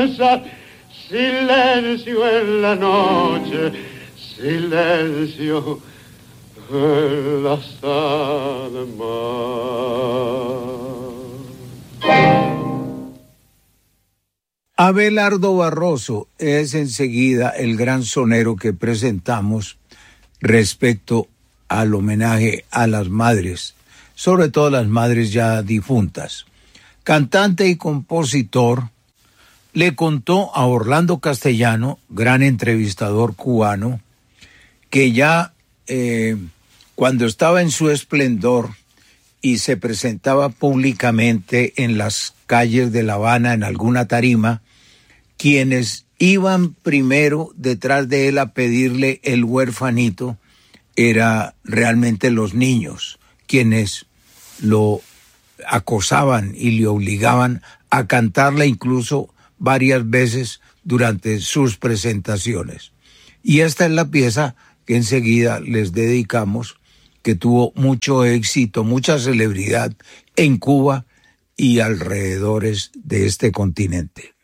Silencio en la noche, silencio en las almas. Abelardo Barroso es enseguida el gran sonero que presentamos respecto al homenaje a las madres, sobre todo las madres ya difuntas. Cantante y compositor, le contó a Orlando Castellano, gran entrevistador cubano, que ya cuando estaba en su esplendor y se presentaba públicamente en las calles de La Habana en alguna tarima, quienes iban primero detrás de él a pedirle el huerfanito era realmente los niños, quienes lo acosaban y le obligaban a cantarle incluso varias veces durante sus presentaciones. Y esta es la pieza que enseguida les dedicamos, que tuvo mucho éxito, mucha celebridad en Cuba y alrededores de este continente.